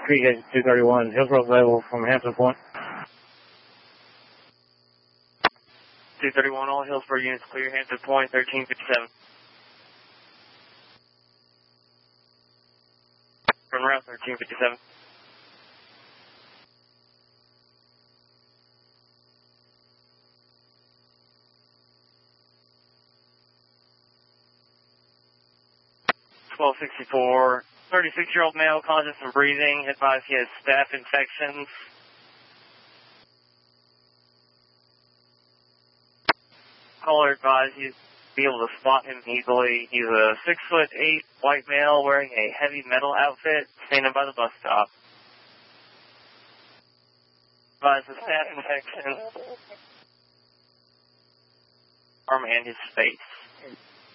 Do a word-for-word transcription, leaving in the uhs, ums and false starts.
Creek two thirty-one, Hillsborough available from Hampton Point. two thirty-one, all Hillsborough units clear, Hampton Point, thirteen fifty-seven. From route thirteen fifty-seven. twelve sixty-four, thirty-six-year-old male, conscious and breathing, advised he has staph infections. Caller advised he'd be able to spot him easily. He's a six foot eight white male wearing a heavy metal outfit, standing by the bus stop. Advised the staph infection, arm and his face.